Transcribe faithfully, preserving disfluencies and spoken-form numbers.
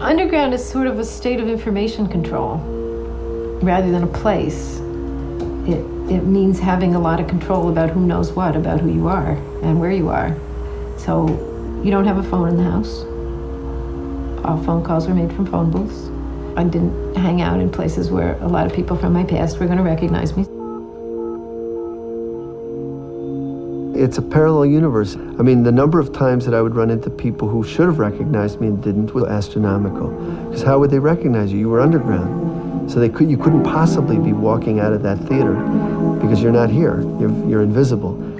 Underground is sort of a state of information control rather than a place. It, it means having a lot of control about who knows what, about who you are and where you are. So you don't have a phone in the house. All phone calls were made from phone booths. I didn't hang out in places where a lot of people from my past were going to recognize me. It's a parallel universe. I mean, the number of times that I would run into people who should have recognized me and didn't was astronomical. Because how would they recognize you? You were underground. So they could, you couldn't possibly be walking out of that theater because you're not here. You're, you're invisible.